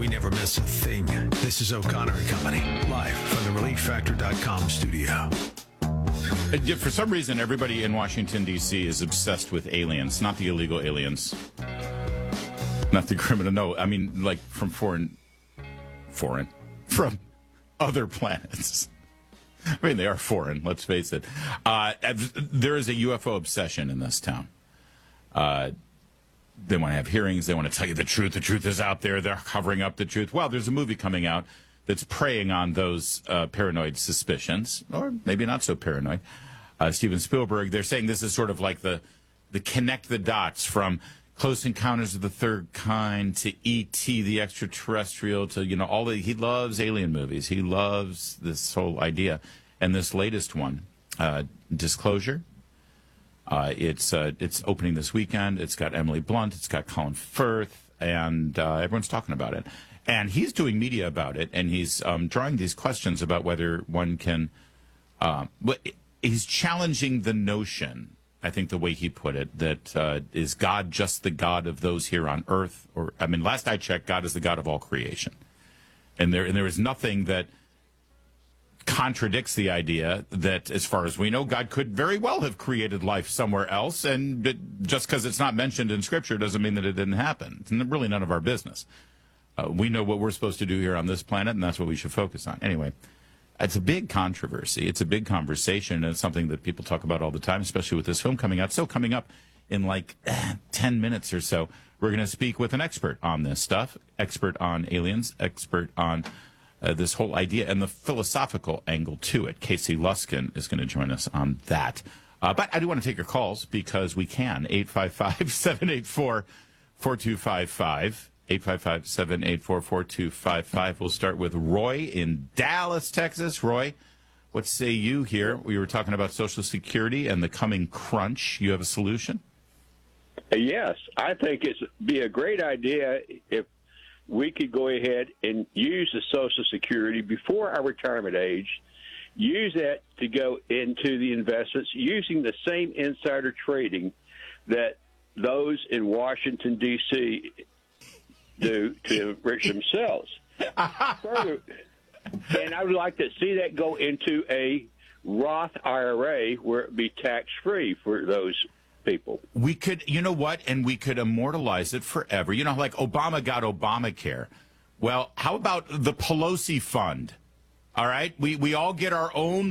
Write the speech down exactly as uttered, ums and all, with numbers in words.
We never miss a thing. This is O'Connor and Company, live from the relief factor dot com studio. For some reason, everybody in Washington, D C is obsessed with aliens, not the illegal aliens. Not the criminal, no. I mean, like from foreign, foreign, from other planets. I mean, they are foreign, let's face it. Uh, there is a U F O obsession in this town. Uh, they want to have hearings. They want to tell you the truth. The truth is out there. They're covering up the truth. Well, there's a movie coming out that's preying on those uh, paranoid suspicions, or maybe not so paranoid. Uh, Steven Spielberg, they're saying this is sort of like the, the connect the dots from Close Encounters of the Third Kind to E T the Extraterrestrial to, you know, all the, he loves alien movies. He loves this whole idea. And this latest one, uh, Disclosure, uh, it's uh, it's opening this weekend. It's got Emily Blunt. It's got Colin Firth. And uh, everyone's talking about it. And he's doing media about it. And he's um, drawing these questions about whether one can uh, – he's challenging the notion, I think the way he put it, that uh, is God just the God of those here on earth? Or I mean, last I checked, God is the God of all creation. And there and there is nothing that contradicts the idea that, as far as we know, God could very well have created life somewhere else. And it, just because it's not mentioned in Scripture doesn't mean that it didn't happen. It's really none of our business. Uh, we know what we're supposed to do here on this planet, and that's what we should focus on. Anyway, it's a big controversy. It's a big conversation, and it's something that people talk about all the time, especially with this film coming out. So coming up in like eh, ten minutes or so, we're going to speak with an expert on this stuff, expert on aliens, expert on uh, this whole idea and the philosophical angle to it. Casey Luskin is going to join us on that. Uh, but I do want to take your calls because we can. eight five five, seven eight four, four two five five. eight five five, seven eight four, four two five five. We'll start with Roy in Dallas, Texas. Roy, what say you here? We were talking about Social Security and the coming crunch. You have a solution? Yes, I think it'd be a great idea if we could go ahead and use the Social Security before our retirement age, use that to go into the investments using the same insider trading that those in Washington, D C do to enrich themselves. Further, and I would like to see that go into a Roth I R A where it be tax-free for those people. We could, you know what, and we could immortalize it forever. You know, like Obama got Obamacare. Well, how about the Pelosi Fund? All right? We, we all get our own